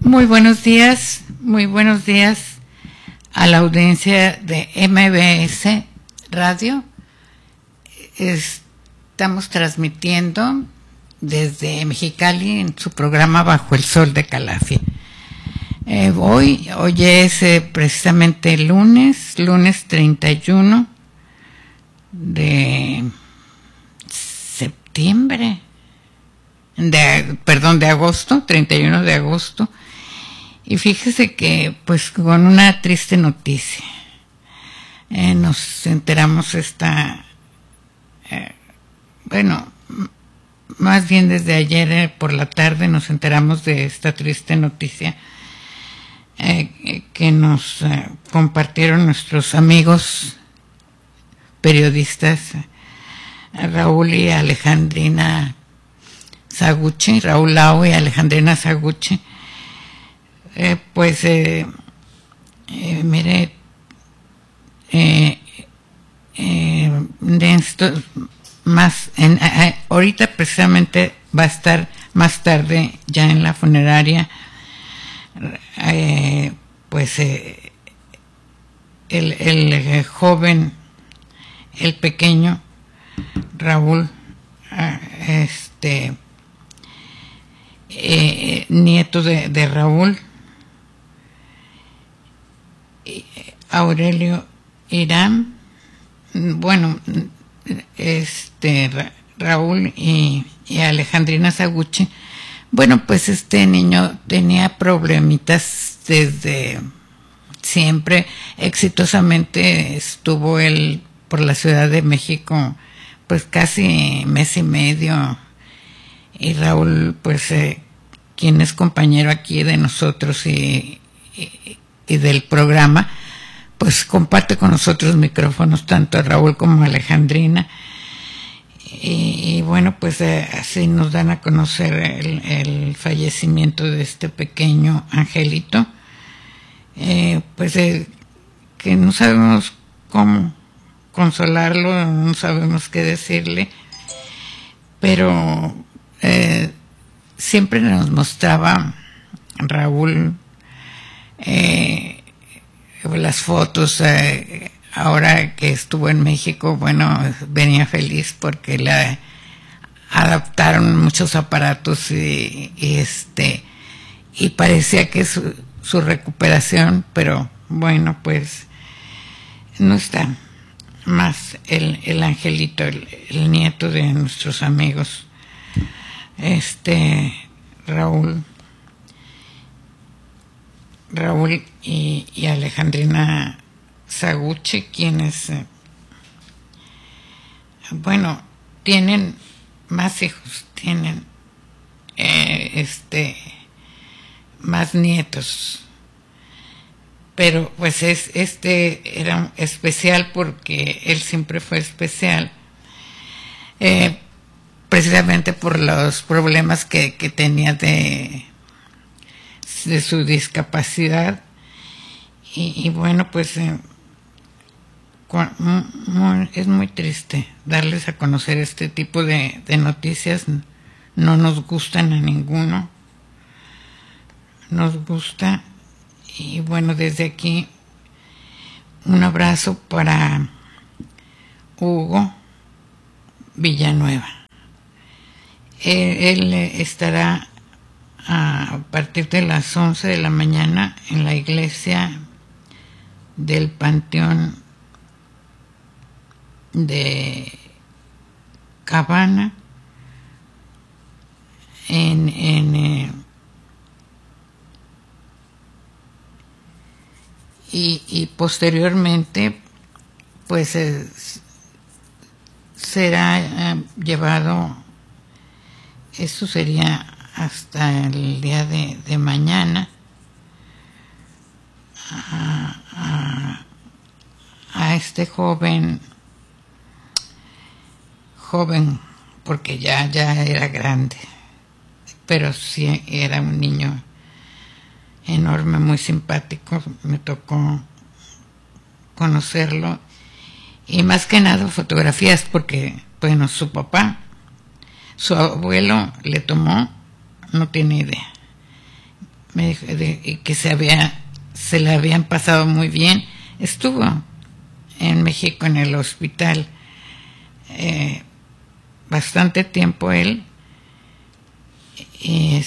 Muy buenos días a la audiencia de MBS Radio. Estamos transmitiendo desde Mexicali en su programa Bajo el Sol de Calafia. Hoy es precisamente lunes 31 de septiembre, de agosto, 31 de agosto. Y fíjese que, pues, con una triste noticia, nos enteramos más bien desde ayer por la tarde nos enteramos de esta triste noticia que nos compartieron nuestros amigos periodistas Raúl y Alejandrina Saguchi, Raúl Lao y Alejandrina Saguchi. Mire, de esto más, ahorita precisamente va a estar más tarde ya en la funeraria, el joven, el pequeño Raúl, nieto de Raúl, Aurelio Irán, Raúl y Alejandrina Saguchi. Bueno, pues este niño tenía problemitas desde siempre. Exitosamente estuvo él por la Ciudad de México pues casi mes y medio, y Raúl, pues quien es compañero aquí de nosotros y del programa, pues comparte con nosotros micrófonos tanto a Raúl como a Alejandrina, y bueno, pues así nos dan a conocer el fallecimiento de este pequeño angelito, que no sabemos cómo consolarlo, no sabemos qué decirle, pero siempre nos mostraba Raúl las fotos. Ahora que estuvo en México, venía feliz porque le adaptaron muchos aparatos y parecía que su recuperación, pero bueno, pues no está más el angelito, el nieto de nuestros amigos, Raúl y Alejandrina Saguchi, quienes tienen más hijos, tienen más nietos, pero pues era especial porque él siempre fue especial, precisamente por los problemas que tenía de su discapacidad, y bueno, pues es muy triste darles a conocer este tipo de noticias. No nos gustan a ninguno, nos gusta. Y bueno, desde aquí un abrazo para Hugo Villanueva. Él estará a partir de las 11 de la mañana en la iglesia del Panteón de Cabana, y posteriormente pues será llevado, eso sería hasta el día de mañana, a este joven, porque ya era grande, pero sí era un niño enorme, muy simpático. Me tocó conocerlo, y más que nada fotografías, porque su papá, su abuelo le tomó, no tiene idea. me dijo que se le habían pasado muy bien. Estuvo en México en el hospital bastante tiempo él, y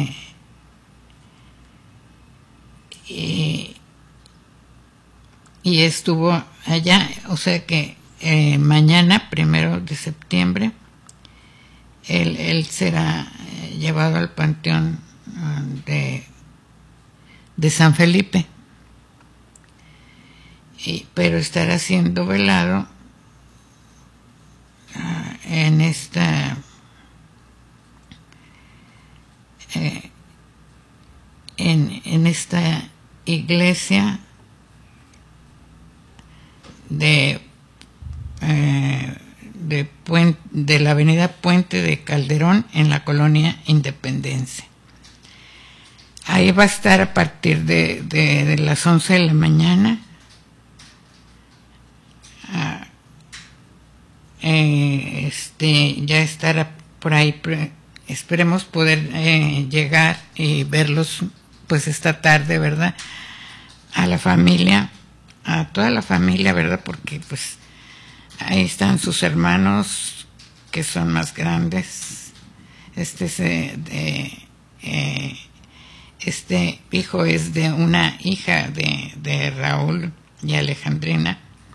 y estuvo allá, o sea que mañana, 1 de septiembre, él será llevado al panteón de San Felipe, pero estará siendo velado en esta en esta iglesia de la avenida Puente de Calderón, en la colonia Independencia. Ahí va a estar a partir de las 11 de la mañana. Ya estará por ahí. Esperemos poder llegar y verlos pues esta tarde, ¿verdad? A la familia, a toda la familia, ¿verdad? Porque pues ahí están sus hermanos que son más grandes. Este hijo es de una hija de Raúl y Alejandrina,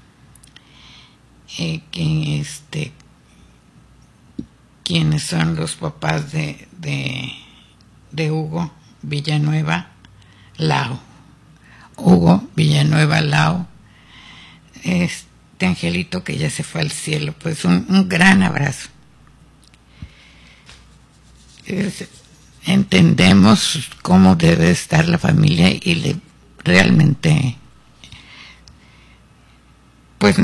quienes son los papás de Hugo Villanueva Lao. Hugo Villanueva Lao, este angelito que ya se fue al cielo, pues un gran abrazo. Entendemos cómo debe estar la familia y realmente pues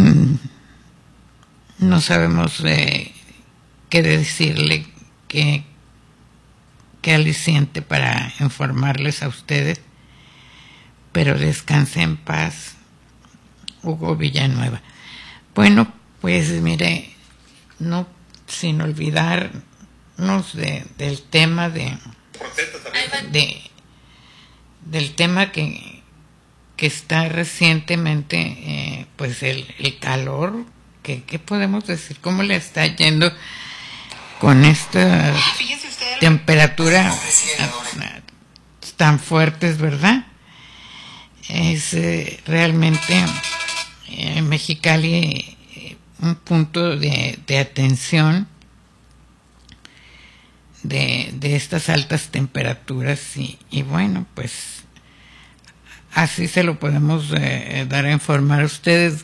no sabemos qué decirle, qué aliciente para informarles a ustedes, pero descanse en paz, Hugo Villanueva. Bueno, pues mire, no sin olvidarnos del tema del tema que está recientemente, pues el calor, ¿qué podemos decir? ¿Cómo le está yendo con esta temperatura tan fuertes, verdad? Es realmente Mexicali un punto de atención de estas altas temperaturas y bueno, pues así se lo podemos dar a informar a ustedes.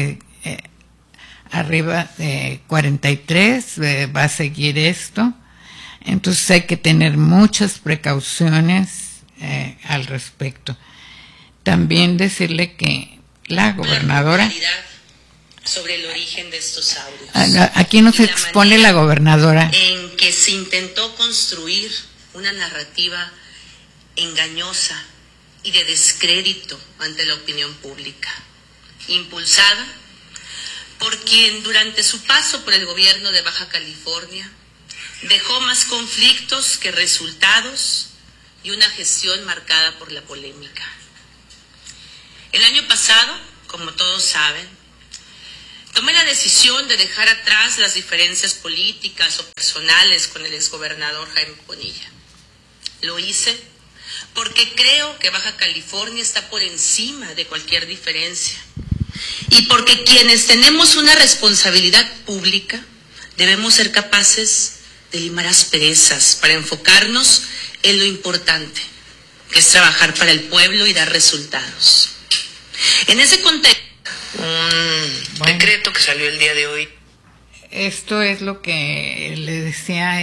Arriba de 43 va a seguir esto, entonces hay que tener muchas precauciones al respecto. También decirle que la gobernadora, sobre el origen de estos audios, aquí nos expone la gobernadora en que se intentó construir una narrativa engañosa y de descrédito ante la opinión pública, impulsada por quien durante su paso por el gobierno de Baja California dejó más conflictos que resultados y una gestión marcada por la polémica. El año pasado, como todos saben, tomé la decisión de dejar atrás las diferencias políticas o personales con el exgobernador Jaime Bonilla. Lo hice porque creo que Baja California está por encima de cualquier diferencia y porque quienes tenemos una responsabilidad pública debemos ser capaces de limar asperezas para enfocarnos en lo importante, que es trabajar para el pueblo y dar resultados. En ese contexto, un decreto que salió el día de hoy. Esto es lo que le decía,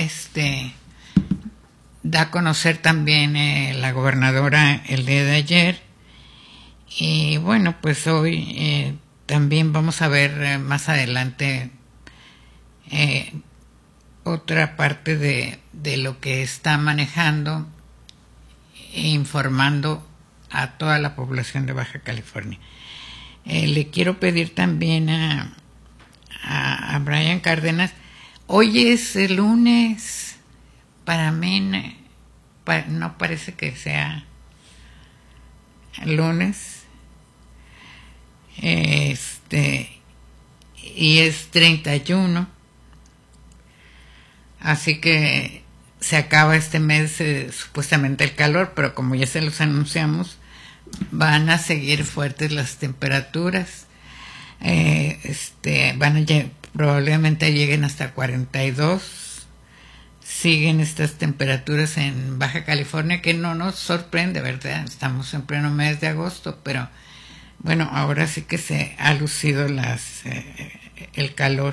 da a conocer también la gobernadora el día de ayer. Y bueno, pues hoy también vamos a ver más adelante otra parte de lo que está manejando e informando a toda la población de Baja California. Le quiero pedir también a Brian Cárdenas, hoy es el lunes, para mí no parece que sea lunes, y es 31, así que se acaba este mes supuestamente el calor, pero como ya se los anunciamos, van a seguir fuertes las temperaturas. Probablemente lleguen hasta 42. Siguen estas temperaturas en Baja California, que no nos sorprende, ¿verdad? Estamos en pleno mes de agosto, pero bueno, ahora sí que se ha lucido el calor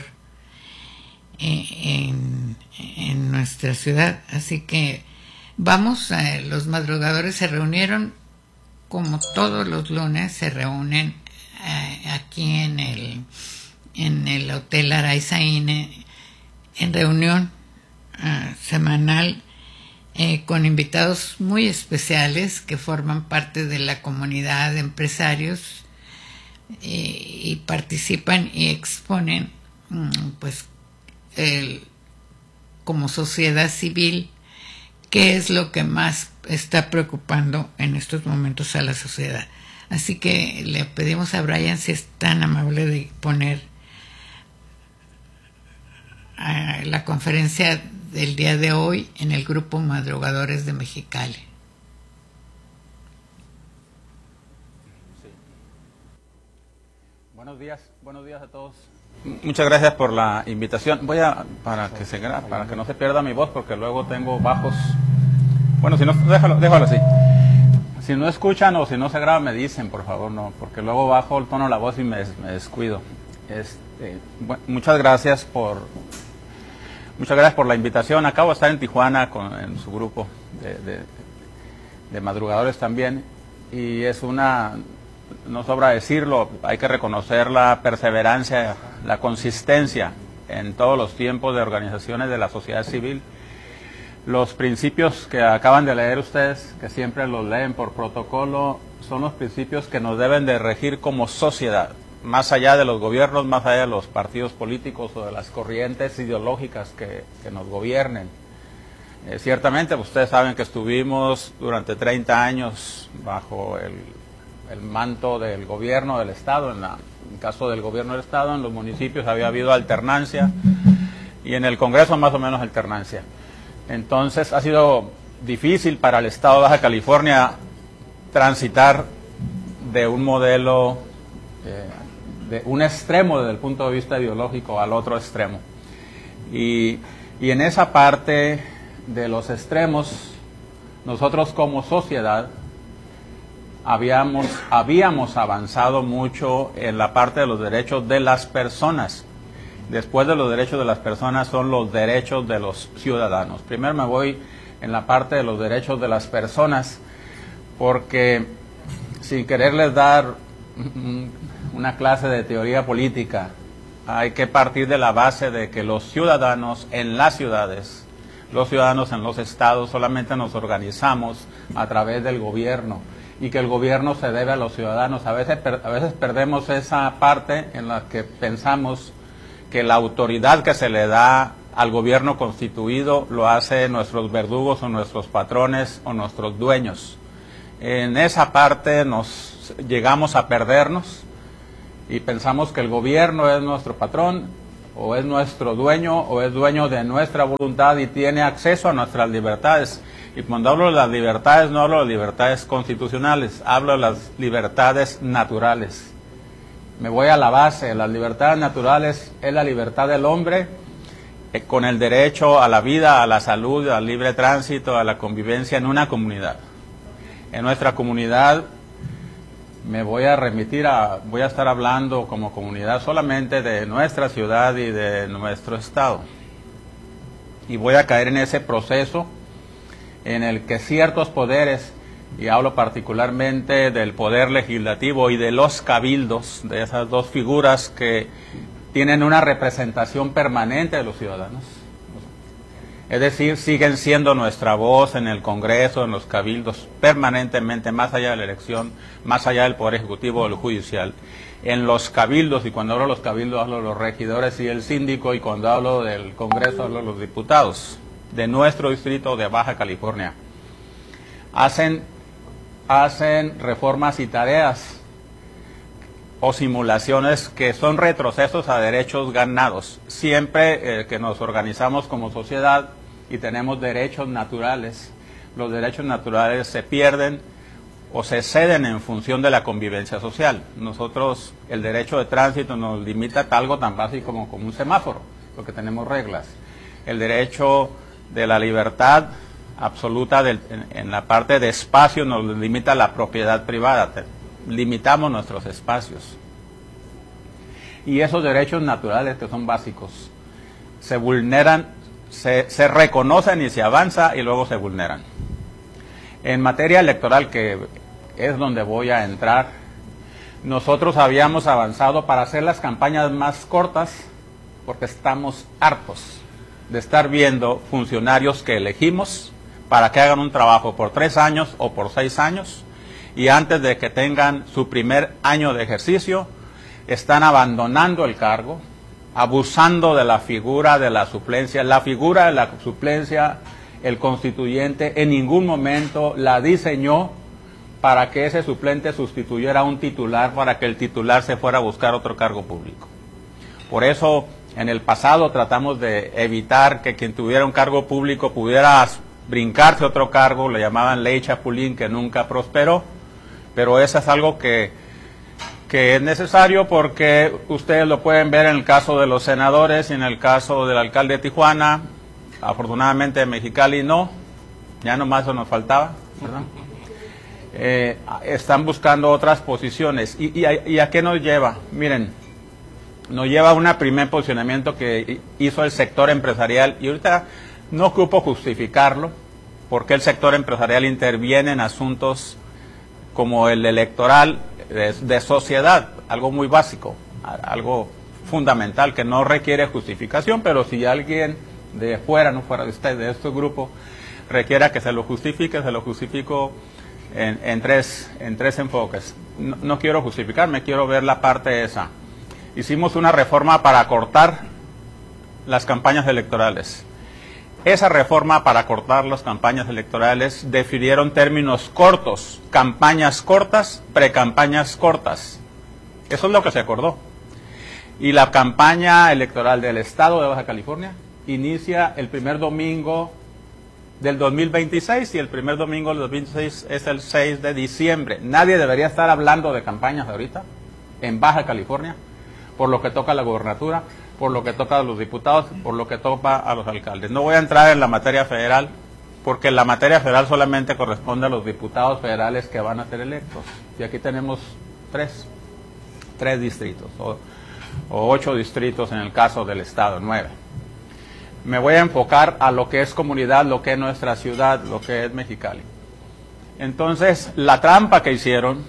en nuestra ciudad. Así que vamos, los madrugadores se reunieron como todos los lunes, se reúnen aquí en el Hotel Araizaine, en reunión semanal, con invitados muy especiales que forman parte de la comunidad de empresarios y participan y exponen pues como sociedad civil qué es lo que más está preocupando en estos momentos a la sociedad. Así que le pedimos a Brian si es tan amable de poner la conferencia del día de hoy en el grupo Madrugadores de Mexicali. Sí. Buenos días a todos. Muchas gracias por la invitación. Para que no se pierda mi voz, porque luego tengo bajos. Bueno, si no, déjalo así. Si no escuchan o si no se graba, me dicen, por favor, no, porque luego bajo el tono de la voz y me descuido. Muchas gracias por la invitación. Acabo de estar en Tijuana en su grupo de madrugadores también, y no sobra decirlo, hay que reconocer la perseverancia, la consistencia en todos los tiempos de organizaciones de la sociedad civil. Los principios que acaban de leer ustedes, que siempre los leen por protocolo, son los principios que nos deben de regir como sociedad, más allá de los gobiernos, más allá de los partidos políticos o de las corrientes ideológicas que nos gobiernen. Ciertamente, ustedes saben que estuvimos durante 30 años bajo el manto del gobierno del Estado. En el caso del gobierno del Estado, en los municipios había habido alternancia, y en el Congreso más o menos alternancia. Entonces ha sido difícil para el Estado de Baja California transitar de un modelo, de un extremo desde el punto de vista ideológico al otro extremo. Y en esa parte de los extremos, nosotros como sociedad habíamos avanzado mucho en la parte de los derechos de las personas. Después de los derechos de las personas son los derechos de los ciudadanos. Primero me voy en la parte de los derechos de las personas, porque sin quererles dar una clase de teoría política, hay que partir de la base de que los ciudadanos en las ciudades, los ciudadanos en los estados, solamente nos organizamos a través del gobierno, y que el gobierno se debe a los ciudadanos. A veces perdemos esa parte en la que pensamos que la autoridad que se le da al gobierno constituido lo hacen nuestros verdugos o nuestros patrones o nuestros dueños. En esa parte nos llegamos a perdernos y pensamos que el gobierno es nuestro patrón, o es nuestro dueño, o es dueño de nuestra voluntad y tiene acceso a nuestras libertades. Y cuando hablo de las libertades, no hablo de libertades constitucionales, hablo de las libertades naturales. Me voy a la base. Las libertades naturales es la libertad del hombre con el derecho a la vida, a la salud, al libre tránsito, a la convivencia en una comunidad. En nuestra comunidad voy a estar hablando como comunidad solamente de nuestra ciudad y de nuestro estado. Y voy a caer en ese proceso en el que ciertos poderes, y hablo particularmente del poder legislativo y de los cabildos, de esas dos figuras que tienen una representación permanente de los ciudadanos. Es decir, siguen siendo nuestra voz en el Congreso, en los cabildos, permanentemente, más allá de la elección, más allá del Poder Ejecutivo o del Judicial. En los cabildos, y cuando hablo de los cabildos hablo de los regidores y el síndico, y cuando hablo del Congreso hablo de los diputados de nuestro distrito de Baja California. Hacen hacen reformas y tareas o simulaciones que son retrocesos a derechos ganados. Siempre que nos organizamos como sociedad y tenemos derechos naturales, los derechos naturales se pierden o se ceden en función de la convivencia social. Nosotros, el derecho de tránsito nos limita a algo tan básico como un semáforo, porque tenemos reglas. El derecho de la libertad absoluta en la parte de espacio nos limita la propiedad privada, limitamos nuestros espacios. Y esos derechos naturales que son básicos se vulneran, se reconocen y se avanza y luego se vulneran. En materia electoral, que es donde voy a entrar, nosotros habíamos avanzado para hacer las campañas más cortas porque estamos hartos de estar viendo funcionarios que elegimos para que hagan un trabajo por 3 años o por 6 años y antes de que tengan su primer año de ejercicio están abandonando el cargo, abusando de la figura de la suplencia. La figura de la suplencia, el constituyente en ningún momento la diseñó para que ese suplente sustituyera a un titular, para que el titular se fuera a buscar otro cargo público. Por eso, en el pasado tratamos de evitar que quien tuviera un cargo público pudiera brincarse otro cargo, le llamaban ley Chapulín, que nunca prosperó, pero eso es algo que es necesario porque ustedes lo pueden ver en el caso de los senadores y en el caso del alcalde de Tijuana. Afortunadamente de Mexicali no, ya nomás eso nos faltaba, ¿verdad? Están buscando otras posiciones. ¿Y a qué nos lleva? Miren, nos lleva a un primer posicionamiento que hizo el sector empresarial, y ahorita no ocupo justificarlo, porque el sector empresarial interviene en asuntos como el electoral de sociedad, algo muy básico, algo fundamental que no requiere justificación, pero si alguien de fuera, no fuera de usted, de este grupo, requiera que se lo justifique, se lo justifico en tres enfoques. No quiero justificarme, quiero ver la parte esa. Hicimos una reforma para cortar las campañas electorales. Esa reforma para cortar las campañas electorales defirieron términos cortos, campañas cortas, precampañas cortas. Eso es lo que se acordó. Y la campaña electoral del estado de Baja California inicia el primer domingo del 2026 y el primer domingo del 2026 es el 6 de diciembre. Nadie debería estar hablando de campañas ahorita en Baja California, por lo que toca a la gobernatura, por lo que toca a los diputados, por lo que toca a los alcaldes. No voy a entrar en la materia federal, porque la materia federal solamente corresponde a los diputados federales que van a ser electos. Y aquí tenemos tres distritos, o 8 distritos en el caso del estado, 9. Me voy a enfocar a lo que es comunidad, lo que es nuestra ciudad, lo que es Mexicali. Entonces, la trampa que hicieron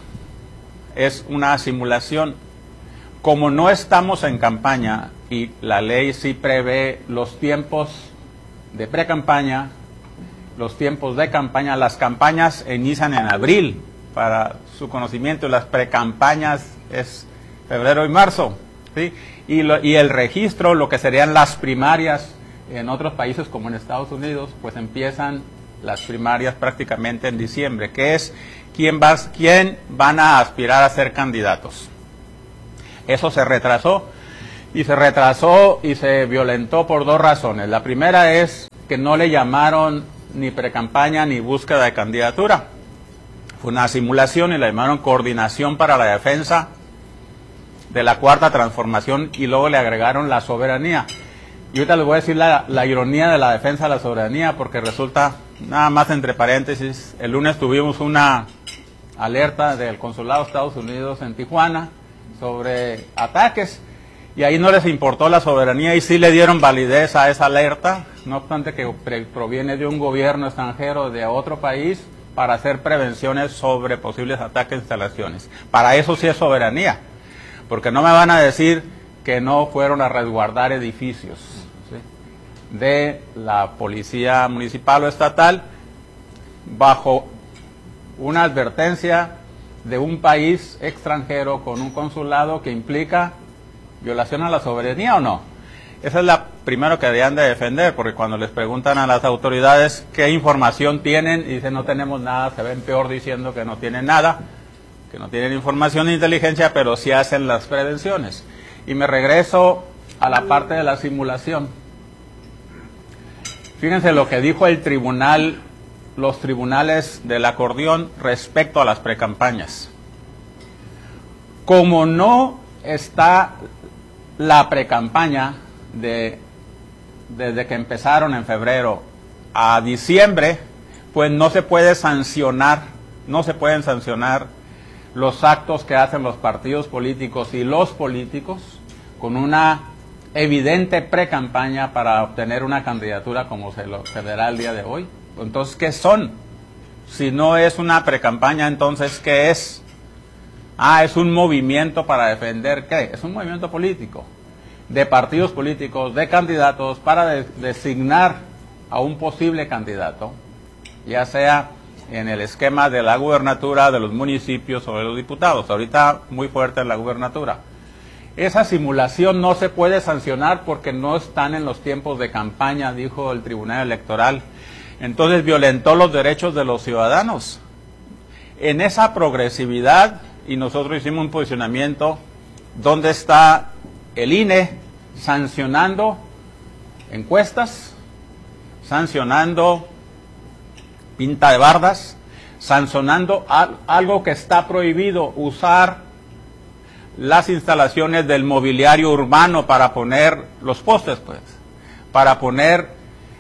es una simulación. Como no estamos en campaña y la ley sí prevé los tiempos de pre-campaña, los tiempos de campaña, las campañas inician en abril, para su conocimiento, las pre-campañas es febrero y marzo, ¿sí? Y el registro, lo que serían las primarias en otros países como en Estados Unidos, pues empiezan las primarias prácticamente en diciembre, que es quién van a aspirar a ser candidatos. Eso se retrasó y se violentó por 2 razones. La primera es que no le llamaron ni precampaña ni búsqueda de candidatura. Fue una simulación y la llamaron Coordinación para la Defensa de la Cuarta Transformación y luego le agregaron la soberanía. Y ahorita les voy a decir la ironía de la defensa de la soberanía, porque resulta, nada más entre paréntesis, el lunes tuvimos una alerta del Consulado de Estados Unidos en Tijuana sobre ataques, y ahí no les importó la soberanía y sí le dieron validez a esa alerta, no obstante que proviene de un gobierno extranjero de otro país para hacer prevenciones sobre posibles ataques a instalaciones. Para eso sí es soberanía, porque no me van a decir que no fueron a resguardar edificios, ¿sí?, de la policía municipal o estatal bajo una advertencia de un país extranjero con un consulado que implica violación a la soberanía, ¿o no? Esa es la primero que deberían de defender, porque cuando les preguntan a las autoridades qué información tienen, y dicen no tenemos nada, se ven peor diciendo que no tienen nada, que no tienen información ni inteligencia, pero sí hacen las prevenciones. Y me regreso a la parte de la simulación. Fíjense lo que dijo el tribunal, los tribunales del acordeón respecto a las precampañas. Como no está la precampaña desde que empezaron en febrero a diciembre, pues no se puede sancionar, no se pueden sancionar los actos que hacen los partidos políticos y los políticos con una evidente precampaña para obtener una candidatura como se verá el día de hoy. Entonces, ¿qué son? Si no es una precampaña, entonces, ¿qué es? Es un movimiento para defender, ¿qué? Es un movimiento político, de partidos políticos, de candidatos, para designar a un posible candidato, ya sea en el esquema de la gubernatura, de los municipios o de los diputados. Ahorita muy fuerte en la gubernatura. Esa simulación no se puede sancionar porque no están en los tiempos de campaña, dijo el Tribunal Electoral. Entonces violentó los derechos de los ciudadanos. En esa progresividad, y nosotros hicimos un posicionamiento, ¿dónde está el INE sancionando encuestas, sancionando pinta de bardas, sancionando algo que está prohibido, usar las instalaciones del mobiliario urbano para poner los postes, pues, para poner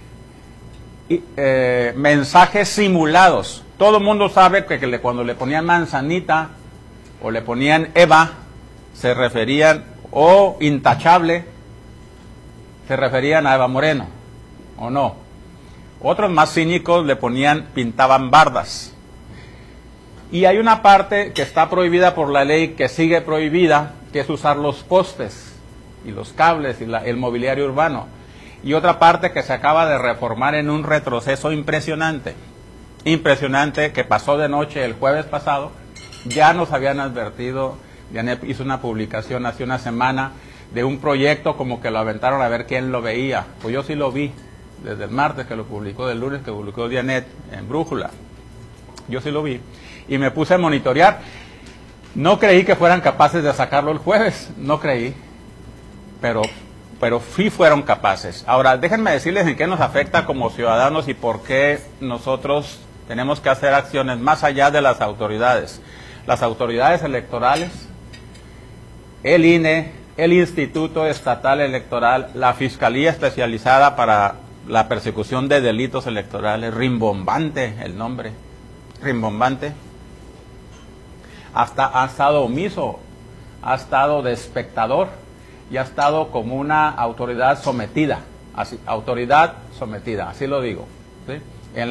mensajes simulados? Todo el mundo sabe que cuando le ponían manzanita o le ponían Eva, se referían, o intachable, se referían a Eva Moreno, ¿o no? Otros más cínicos le pintaban bardas. Y hay una parte que está prohibida por la ley, que sigue prohibida, que es usar los postes y los cables y el mobiliario urbano. Y otra parte que se acaba de reformar en un retroceso impresionante, que pasó de noche el jueves pasado. Ya nos habían advertido, Janet hizo una publicación hace una semana de un proyecto como que lo aventaron a ver quién lo veía. Pues yo sí lo vi, desde el martes que lo publicó, del lunes que publicó Janet en Brújula. Yo sí lo vi y me puse a monitorear. No creí que fueran capaces de sacarlo el jueves, no creí, pero sí fueron capaces. Ahora, déjenme decirles en qué nos afecta como ciudadanos y por qué nosotros tenemos que hacer acciones más allá de las autoridades. Las autoridades electorales, el INE, el Instituto Estatal Electoral, la Fiscalía Especializada para la Persecución de Delitos Electorales, rimbombante el nombre, rimbombante, hasta ha estado omiso, ha estado de espectador y ha estado como una autoridad sometida, así lo digo, ¿sí?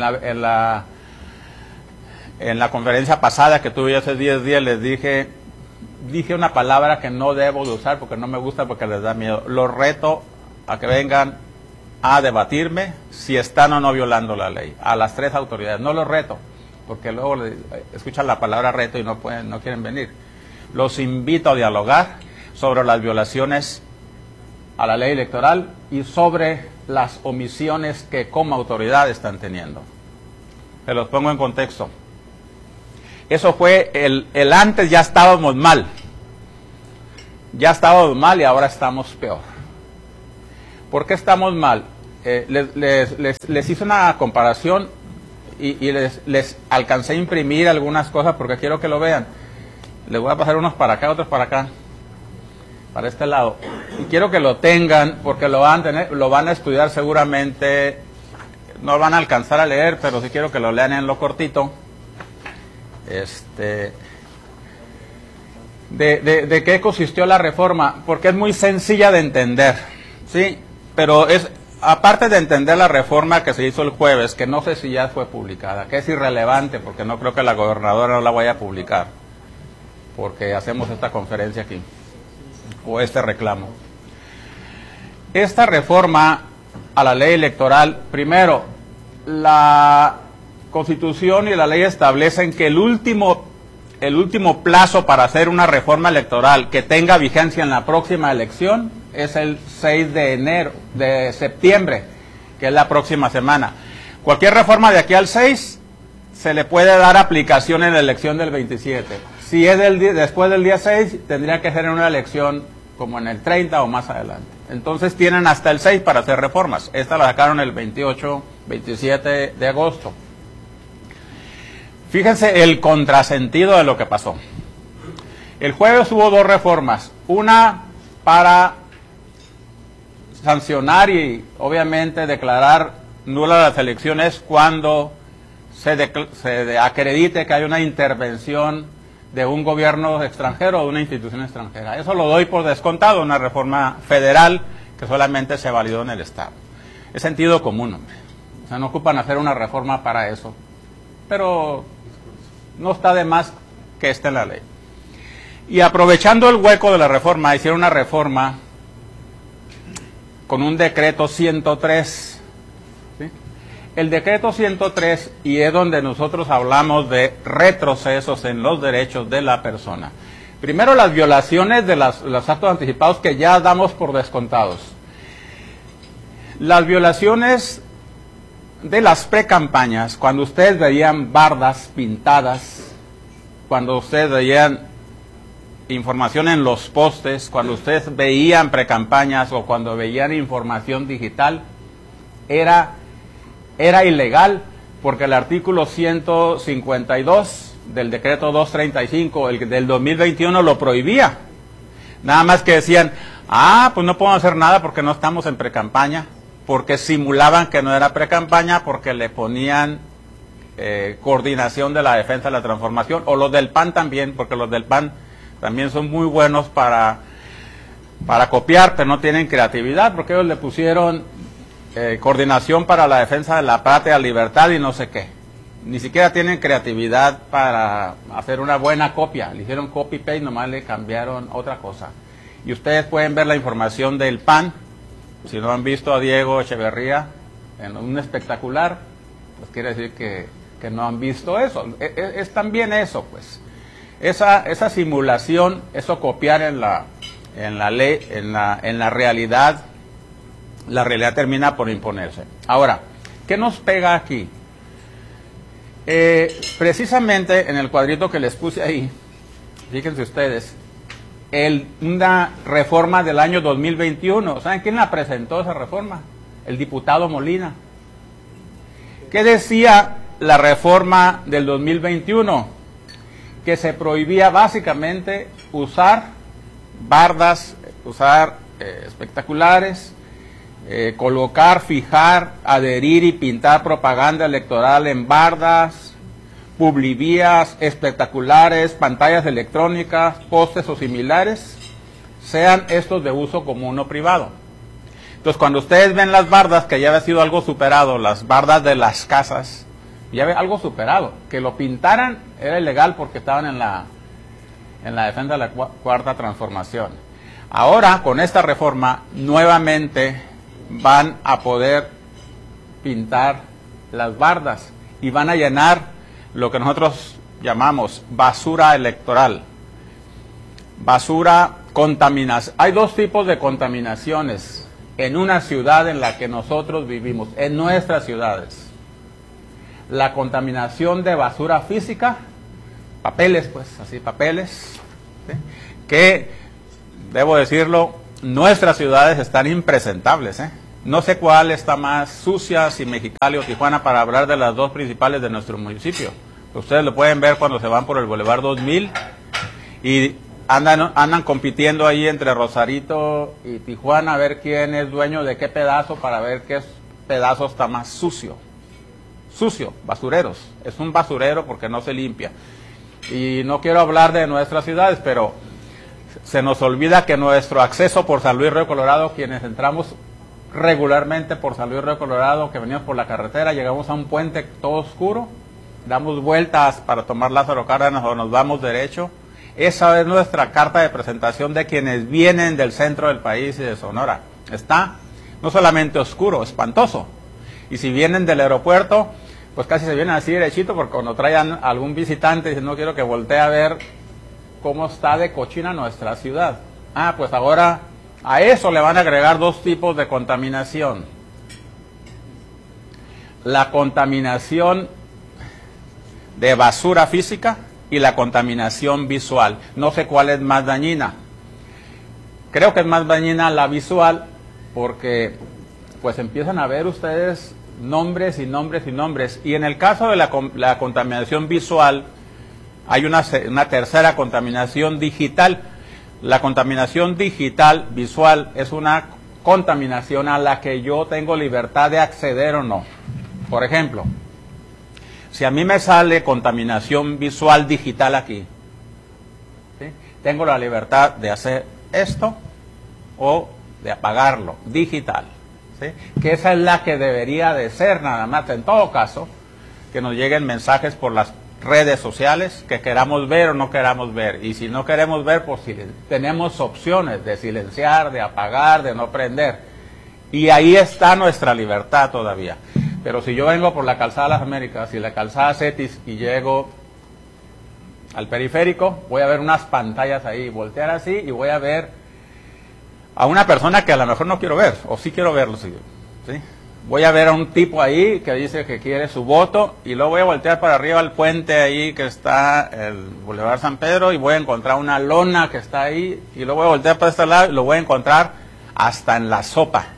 En la conferencia pasada que tuve hace 10 días les dije una palabra que no debo de usar porque no me gusta, porque les da miedo. Los reto a que vengan a debatirme si están o no violando la ley, a las 3 autoridades. No los reto, porque luego escuchan la palabra reto y no quieren venir. Los invito a dialogar sobre las violaciones a la ley electoral y sobre las omisiones que como autoridad están teniendo. Se los pongo en contexto. Eso fue el antes, ya estábamos mal. Ya estábamos mal y ahora estamos peor. ¿Por qué estamos mal? Les hice una comparación y les alcancé a imprimir algunas cosas porque quiero que lo vean. Les voy a pasar unos para acá, otros para acá, para este lado. Y quiero que lo tengan porque lo van a estudiar seguramente. No lo van a alcanzar a leer, pero sí quiero que lo lean en lo cortito. ¿De qué consistió la reforma? Porque es muy sencilla de entender, ¿sí? Pero aparte de entender la reforma que se hizo el jueves, que no sé si ya fue publicada, que es irrelevante porque no creo que la gobernadora no la vaya a publicar, porque hacemos esta conferencia aquí, o este reclamo. Esta reforma a la ley electoral, primero, la Constitución y la ley establecen que el último plazo para hacer una reforma electoral que tenga vigencia en la próxima elección es el 6 de septiembre, que es la próxima semana. Cualquier reforma de aquí al 6 se le puede dar aplicación en la elección del 27. Si es después del día 6, tendría que ser en una elección como en el 30 o más adelante. Entonces tienen hasta el 6 para hacer reformas. Esta la sacaron el 28, 27 de agosto. Fíjense el contrasentido de lo que pasó. El jueves hubo dos reformas. Una para sancionar y obviamente declarar nulas las elecciones cuando se acredite que hay una intervención de un gobierno extranjero o de una institución extranjera. Eso lo doy por descontado, una reforma federal que solamente se validó en el Estado. Es sentido común, hombre. O sea, no ocupan hacer una reforma para eso. Pero no está de más que esté en la ley. Y aprovechando el hueco de la reforma, hicieron una reforma con un decreto 103. ¿Sí? El decreto 103, y es donde nosotros hablamos de retrocesos en los derechos de la persona. Primero, las violaciones de los actos anticipados que ya damos por descontados. Las violaciones de las precampañas, cuando ustedes veían bardas pintadas, cuando ustedes veían información en los postes, cuando ustedes veían precampañas o cuando veían información digital, era ilegal, porque el artículo 152 del decreto 235 del 2021 lo prohibía. Nada más que decían, pues no podemos hacer nada porque no estamos en precampaña, porque simulaban que no era precampaña, porque le ponían coordinación de la defensa de la transformación, o los del PAN también, porque los del PAN también son muy buenos para copiar, pero no tienen creatividad, porque ellos le pusieron coordinación para la defensa de la patria, libertad y no sé qué. Ni siquiera tienen creatividad para hacer una buena copia. Le hicieron copy-paste, nomás le cambiaron otra cosa. Y ustedes pueden ver la información del PAN, si no han visto a Diego Echeverría en un espectacular, pues quiere decir que no han visto eso. Es también eso, pues. Esa simulación, eso copiar en la ley, en la realidad, la realidad termina por imponerse. Ahora, ¿qué nos pega aquí? Precisamente en el cuadrito que les puse ahí, fíjense ustedes, una reforma del año 2021. ¿Saben quién la presentó esa reforma? El diputado Molina. ¿Qué decía la reforma del 2021? Que se prohibía básicamente usar bardas, usar espectaculares, colocar, fijar, adherir y pintar propaganda electoral en bardas, publivías, espectaculares, pantallas electrónicas, postes o similares, sean estos de uso común o privado. Entonces, cuando ustedes ven las bardas, que ya había sido algo superado, las bardas de las casas, ya ve algo superado, que lo pintaran era ilegal porque estaban en la defensa de la cuarta transformación. Ahora, con esta reforma, nuevamente van a poder pintar las bardas y van a llenar lo que nosotros llamamos basura electoral. Basura, contaminación. Hay dos tipos de contaminaciones en una ciudad en la que nosotros vivimos, en nuestras ciudades. La contaminación de basura física, papeles, pues, así, papeles, ¿sí? Que, debo decirlo, nuestras ciudades están impresentables, ¿eh? No sé cuál está más sucia, si Mexicali o Tijuana, para hablar de las dos principales de nuestro municipio. Ustedes lo pueden ver cuando se van por el Boulevard 2000 y andan compitiendo ahí entre Rosarito y Tijuana a ver quién es dueño de qué pedazo, para ver qué pedazo está más sucio. Sucio, basureros. Es un basurero porque no se limpia. Y no quiero hablar de nuestras ciudades, pero se nos olvida que nuestro acceso por San Luis Río Colorado, quienes entramos regularmente por San Luis Río Colorado, que venimos por la carretera, llegamos a un puente todo oscuro, damos vueltas para tomar Lázaro Cárdenas o nos vamos derecho. Esa es nuestra carta de presentación de quienes vienen del centro del país y de Sonora. Está no solamente oscuro, espantoso. Y si vienen del aeropuerto, pues casi se vienen así derechito, porque cuando traigan algún visitante, dicen, no quiero que voltee a ver cómo está de cochina nuestra ciudad. Pues ahora A eso le van a agregar dos tipos de contaminación. La contaminación de basura física y la contaminación visual. No sé cuál es más dañina. Creo que es más dañina la visual porque pues empiezan a ver ustedes nombres y nombres y nombres. Y en el caso de la contaminación visual hay una tercera contaminación digital. La contaminación digital visual es una contaminación a la que yo tengo libertad de acceder o no. Por ejemplo, si a mí me sale contaminación visual digital aquí, ¿sí?, tengo la libertad de hacer esto o de apagarlo, digital, ¿sí?, que esa es la que debería de ser nada más. En todo caso, que nos lleguen mensajes por las redes sociales que queramos ver o no queramos ver, y si no queremos ver, pues tenemos opciones de silenciar, de apagar, de no prender, y ahí está nuestra libertad todavía. Pero si yo vengo por la calzada de las Américas y la calzada Cetis y llego al periférico, voy a ver unas pantallas ahí, voltear así y voy a ver a una persona que a lo mejor no quiero ver, o sí quiero verlo, ¿sí? Voy a ver a un tipo ahí que dice que quiere su voto y luego voy a voltear para arriba al puente ahí que está el Boulevard San Pedro y voy a encontrar una lona que está ahí y luego voy a voltear para este lado y lo voy a encontrar hasta en la sopa.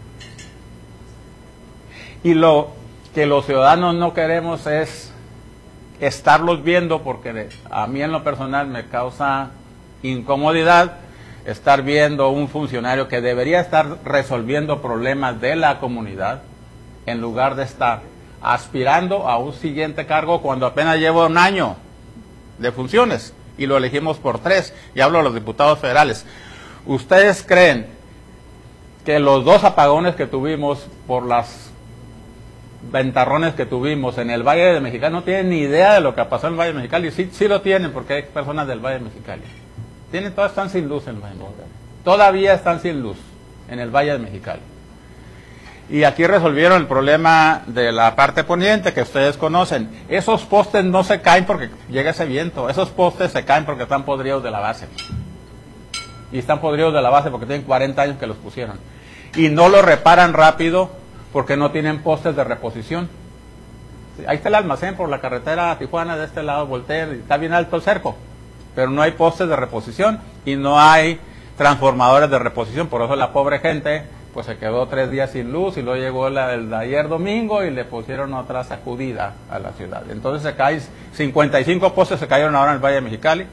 Y lo que los ciudadanos no queremos es estarlos viendo, porque a mí en lo personal me causa incomodidad estar viendo un funcionario que debería estar resolviendo problemas de la comunidad en lugar de estar aspirando a un siguiente cargo cuando apenas llevo un año de funciones y lo elegimos por 3, y hablo de los diputados federales. ¿Ustedes creen que los 2 apagones que tuvimos por las ventarrones que tuvimos en el Valle de Mexicali no tienen ni idea de lo que pasó en el Valle de Mexicali? Sí lo tienen, porque hay personas del Valle de Mexicali. Todas están sin luz en el Valle de Mexicali. Todavía están sin luz en el Valle de Mexicali. Y aquí resolvieron el problema de la parte poniente que ustedes conocen. Esos postes no se caen porque llega ese viento. Esos postes se caen porque están podridos de la base. Y están podridos de la base porque tienen 40 años que los pusieron. Y no los reparan rápido porque no tienen postes de reposición. Ahí está el almacén por la carretera a Tijuana, de este lado, voltea, está bien alto el cerco, pero no hay postes de reposición y no hay transformadores de reposición. Por eso la pobre gente pues se quedó 3 días sin luz y luego llegó el de ayer domingo y le pusieron otra sacudida a la ciudad. Entonces se caen 55 postes, se cayeron ahora en el Valle de Mexicali,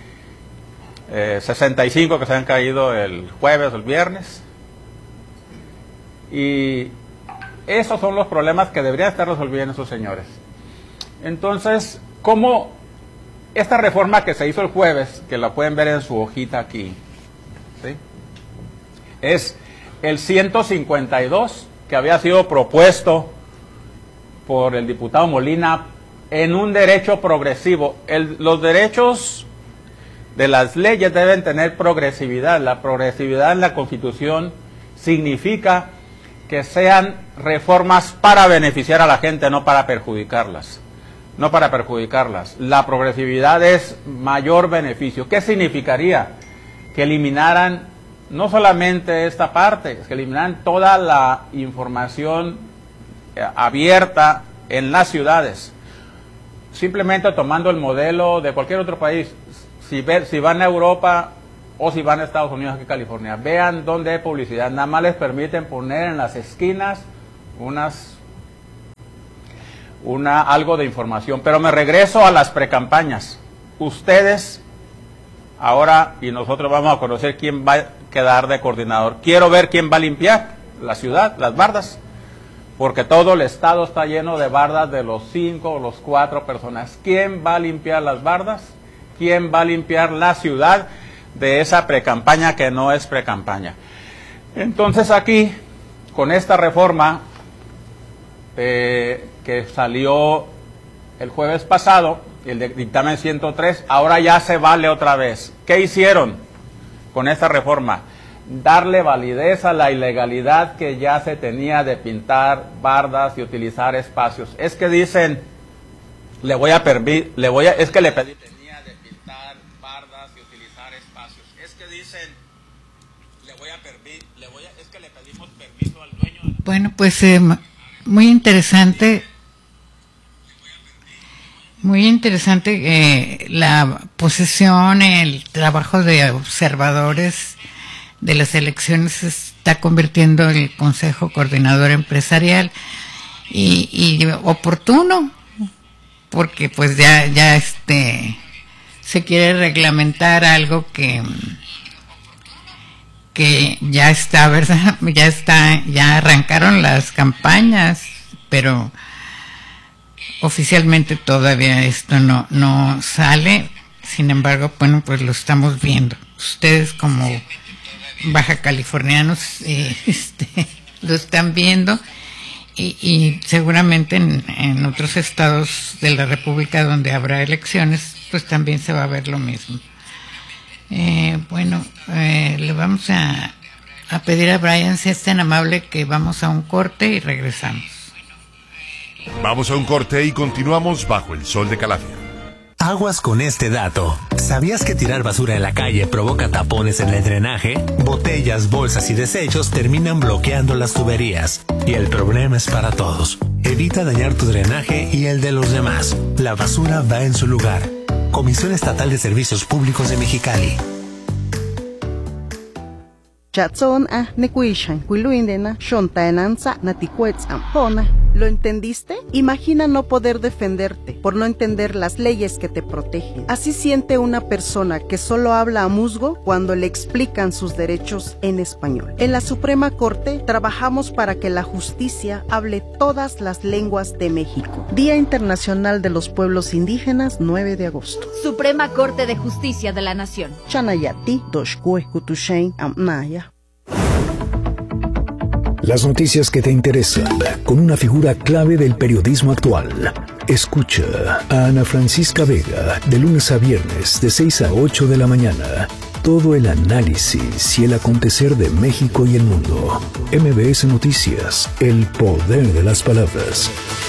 65 que se han caído el jueves o el viernes, y esos son los problemas que deberían estar resolviendo esos señores. Entonces, ¿cómo esta reforma que se hizo el jueves, que la pueden ver en su hojita aquí, ¿sí?, es el 152 que había sido propuesto por el diputado Molina en un derecho progresivo? Los derechos de las leyes deben tener progresividad. La progresividad en la Constitución significa que sean reformas para beneficiar a la gente, no para perjudicarlas. No para perjudicarlas. La progresividad es mayor beneficio. ¿Qué significaría? Que eliminaran no solamente esta parte, que eliminaran toda la información abierta en las ciudades. Simplemente tomando el modelo de cualquier otro país. Si van a Europa o si van a Estados Unidos, aquí California, vean dónde hay publicidad. Nada más les permiten poner en las esquinas algo de información. Pero me regreso a las precampañas. Ustedes ahora y nosotros vamos a conocer quién va a quedar de coordinador. Quiero ver quién va a limpiar la ciudad, las bardas, porque todo el estado está lleno de bardas de los 5 o los 4 personas. ¿Quién va a limpiar las bardas? ¿Quién va a limpiar la ciudad de esa precampaña que no es precampaña? Entonces aquí, con esta reforma que salió el jueves pasado, el dictamen 103, ahora ya se vale otra vez. ¿Qué hicieron con esta reforma? Darle validez a la ilegalidad que ya se tenía de pintar bardas y utilizar espacios. Es que dicen, es que le pedí, tenía de pintar bardas y utilizar espacios. Es que dicen, le voy a permitir Bueno, pues muy interesante. Muy interesante la posesión, el trabajo de observadores de las elecciones se está convirtiendo en el Consejo Coordinador Empresarial y oportuno, porque pues ya se quiere reglamentar algo que ya está, ¿verdad? Ya arrancaron las campañas, pero oficialmente todavía esto no sale. Sin embargo, bueno, pues lo estamos viendo. Ustedes como baja californianos lo están viendo y seguramente en otros estados de la República donde habrá elecciones, pues también se va a ver lo mismo. Le vamos a pedir a Brian, si es tan amable, que vamos a un corte y regresamos. Vamos a un corte y continuamos bajo el sol de Calafia. Aguas con este dato. ¿Sabías que tirar basura en la calle provoca tapones en el drenaje? Botellas, bolsas y desechos terminan bloqueando las tuberías. Y el problema es para todos. Evita dañar tu drenaje y el de los demás. La basura va en su lugar. Comisión Estatal de Servicios Públicos de Mexicali. Chatson nekuishan kuiluindena shontaenanza naticuets ampona. ¿Lo entendiste? Imagina no poder defenderte por no entender las leyes que te protegen. Así siente una persona que solo habla a musgo cuando le explican sus derechos en español. En la Suprema Corte trabajamos para que la justicia hable todas las lenguas de México. Día Internacional de los Pueblos Indígenas, 9 de agosto. Suprema Corte de Justicia de la Nación. Chanayati, Doshkue, Kutushain, Amnaya. Las noticias que te interesan, con una figura clave del periodismo actual. Escucha a Ana Francisca Vega, de lunes a viernes, de 6 a 8 de la mañana. Todo el análisis y el acontecer de México y el mundo. MBS Noticias, el poder de las palabras.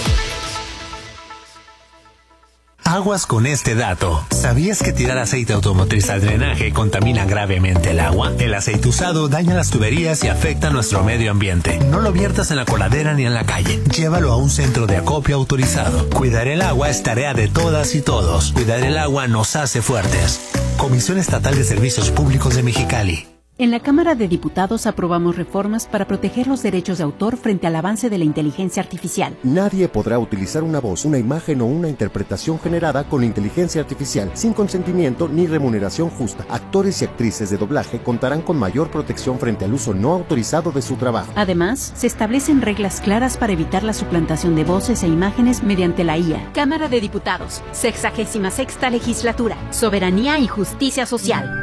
Aguas con este dato. ¿Sabías que tirar aceite automotriz al drenaje contamina gravemente el agua? El aceite usado daña las tuberías y afecta a nuestro medio ambiente. No lo viertas en la coladera ni en la calle. Llévalo a un centro de acopio autorizado. Cuidar el agua es tarea de todas y todos. Cuidar el agua nos hace fuertes. Comisión Estatal de Servicios Públicos de Mexicali. En la Cámara de Diputados aprobamos reformas para proteger los derechos de autor frente al avance de la inteligencia artificial. Nadie podrá utilizar una voz, una imagen o una interpretación generada con inteligencia artificial sin consentimiento ni remuneración justa. Actores y actrices de doblaje contarán con mayor protección frente al uso no autorizado de su trabajo. Además, se establecen reglas claras para evitar la suplantación de voces e imágenes mediante la IA. Cámara de Diputados, 66ª Legislatura, Soberanía y Justicia Social.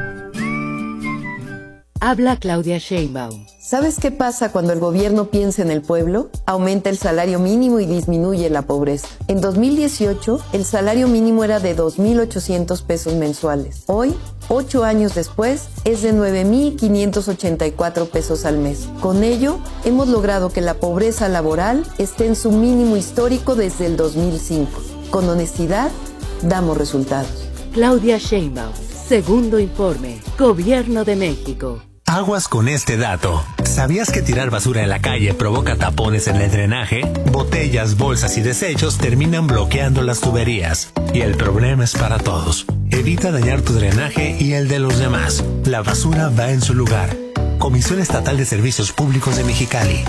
Habla Claudia Sheinbaum. ¿Sabes qué pasa cuando el gobierno piensa en el pueblo? Aumenta el salario mínimo y disminuye la pobreza. En 2018, el salario mínimo era de 2,800 pesos mensuales. Hoy, 8 años después, es de 9,584 pesos al mes. Con ello, hemos logrado que la pobreza laboral esté en su mínimo histórico desde el 2005. Con honestidad, damos resultados. Claudia Sheinbaum. Segundo informe. Gobierno de México. Aguas con este dato. ¿Sabías que tirar basura en la calle provoca tapones en el drenaje? Botellas, bolsas y desechos terminan bloqueando las tuberías. Y el problema es para todos. Evita dañar tu drenaje y el de los demás. La basura va en su lugar. Comisión Estatal de Servicios Públicos de Mexicali.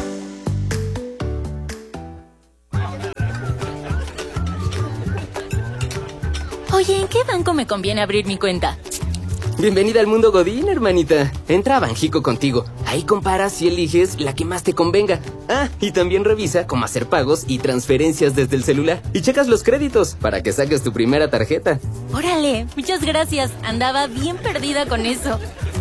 Oye, ¿en qué banco me conviene abrir mi cuenta? Bienvenida al mundo Godín, hermanita. Entra a Banjico Contigo. Ahí comparas y eliges la que más te convenga. Ah, y también revisa cómo hacer pagos y transferencias desde el celular. Y checas los créditos para que saques tu primera tarjeta. Órale, muchas gracias. Andaba bien perdida con eso.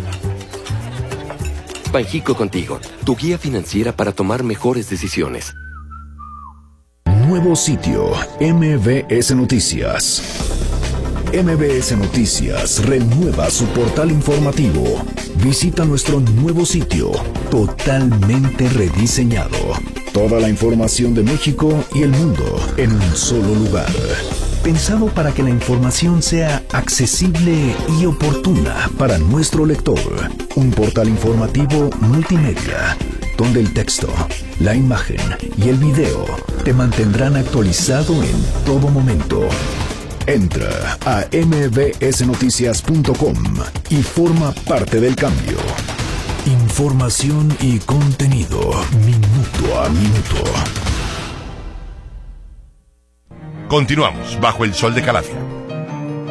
Banjico Contigo, tu guía financiera para tomar mejores decisiones. Nuevo sitio, MBS Noticias. MBS Noticias renueva su portal informativo. Visita nuestro nuevo sitio, totalmente rediseñado. Toda la información de México y el mundo en un solo lugar. Pensado para que la información sea accesible y oportuna para nuestro lector. Un portal informativo multimedia. donde el texto, la imagen y el video te mantendrán actualizado en todo momento. Entra a mbsnoticias.com y forma parte del cambio. Información y contenido minuto a minuto. Continuamos bajo el sol de Calafia.